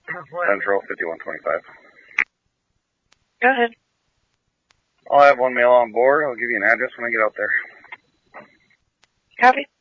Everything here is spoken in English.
Central 5125. Go ahead. I'll have one male on board. I'll give you an address when I get out there. Copy.